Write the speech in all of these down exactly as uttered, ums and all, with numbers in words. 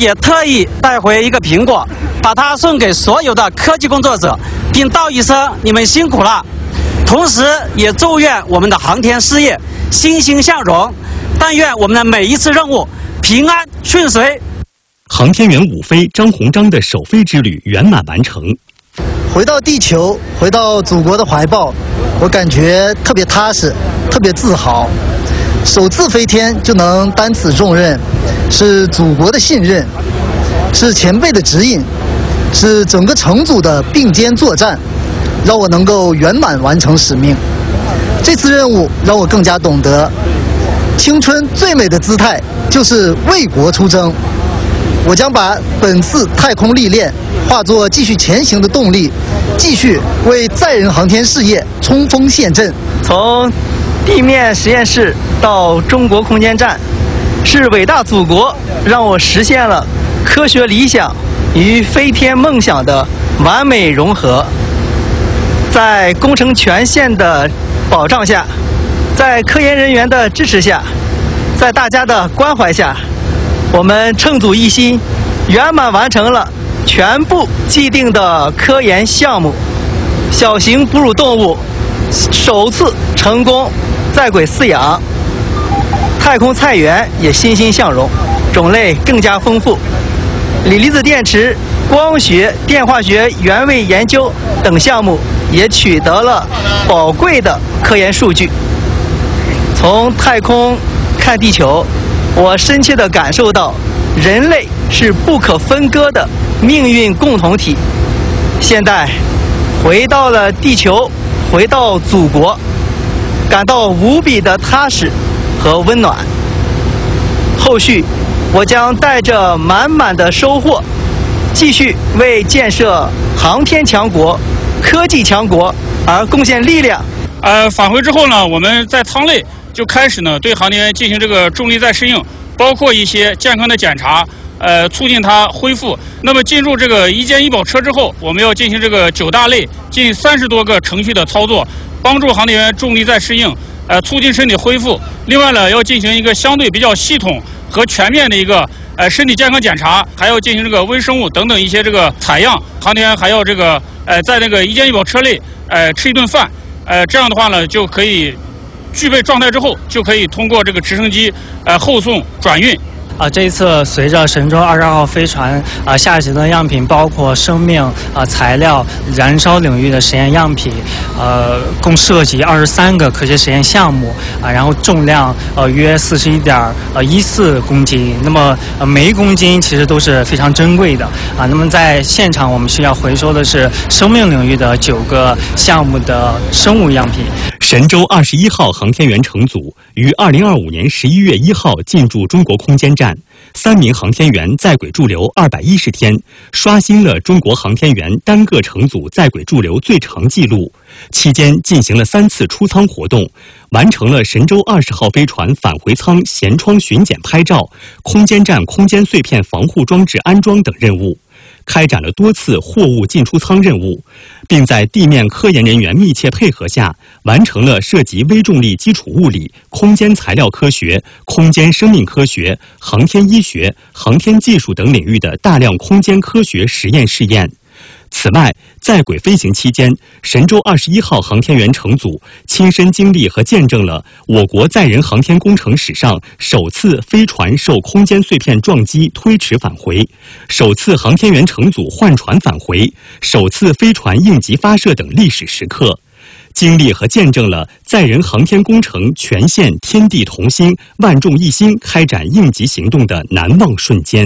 也特意带回一个苹果，把它送给所有的科技工作者，并道一声你们辛苦了。同时也祝愿我们的航天事业欣欣向荣，但愿我们的每一次任务平安顺遂。 航天员伍飞、张鸿章的首飞之旅圆满完成。 回到地球，回到祖国的怀抱，我感觉特别踏实，特别自豪。首次飞天就能担此重任，是祖国的信任，是前辈的指引，是整个乘组的并肩作战，让我能够圆满完成使命。这次任务让我更加懂得，青春最美的姿态就是为国出征。我将把本次太空历练化作继续前行的动力，继续为载人航天事业冲锋陷阵。 从地面实验室到中国空间站，是伟大祖国让我实现了科学理想与飞天梦想的完美融合。在工程权限的保障下，在科研人员的支持下，在大家的关怀下，我们乘组一心，圆满完成了全部既定的科研项目。小型哺乳动物首次成功在轨饲养，太空菜园也欣欣向荣，种类更加丰富。锂离子电池、光学、电化学原位研究等项目也取得了宝贵的科研数据。从太空看地球，我深切地感受到，人类是不可分割的命运共同体。现在回到了地球，回到祖国，感到无比的踏实和温暖。后续我将带着满满的收获，继续为建设航天强国、科技强国而贡献力量。 呃，返回之后呢，我们在舱内就开始呢对航天员进行这个重力再适应，包括一些健康的检查，呃，促进它恢复。那么进入这个一肩医保车之后，我们要进行这个九大类近三十多个程序的操作，帮助航天员重力再适应，呃，促进身体恢复。另外呢，要进行一个相对比较系统和全面的一个呃身体健康检查，还要进行这个微生物等等一些这个采样。航天员还要这个呃在那个一肩医保车内呃吃一顿饭，呃，这样的话呢就可以具备状态之后，就可以通过这个直升机呃后送转运。 啊，这一次随着神舟二十二号飞船啊下行的样品，包括生命啊材料、燃烧领域的实验样品，呃，共涉及二十三个科学实验项目啊，然后重量呃约四十一点呃一四公斤。那么呃每一公斤其实都是非常珍贵的啊。那么在现场我们需要回收的是生命领域的九个项目的生物样品。 神舟二十一号航天员乘组于二零二五年十一月一号进驻中国空间站，三名航天员在轨驻留二百一十天，刷新了中国航天员单个乘组在轨驻留最长纪录。期间进行了三次出舱活动，完成了神舟二十号飞船返回舱舷窗巡检拍照、空间站空间碎片防护装置安装等任务。开展了多次货物进出舱任务，并在地面科研人员密切配合下，完成了涉及微重力基础物理、空间材料科学、空间生命科学、航天医学、航天技术等领域的大量空间科学实验试验。此外，在轨飞行期间，神舟二十一号航天员乘组亲身经历和见证了我国载人航天工程史上首次飞船受空间碎片撞击推迟返回，首次航天员乘组换船返回，首次飞船应急发射等历史时刻，经历和见证了载人航天工程全线天地同心、万众一心开展应急行动的难忘瞬间。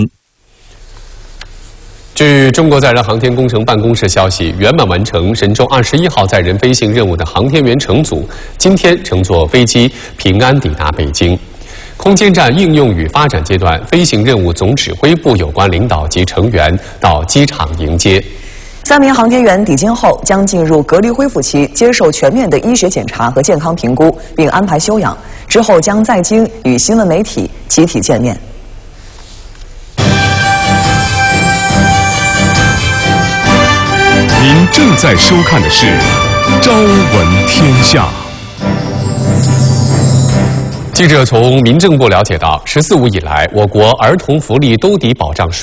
据中国载人航天工程办公室消息，圆满完成神舟二十一号载人飞行任务的航天员乘组，今天乘坐飞机平安抵达北京。空间站应用与发展阶段，飞行任务总指挥部有关领导及成员到机场迎接。 三名航天员抵京后将进入隔离恢复期，接受全面的医学检查和健康评估，并安排休养。之后将在京与新闻媒体集体见面。 您正在收看的是《朝闻天下》。 记者从民政部了解到，十四五以来，我国儿童福利兜底保障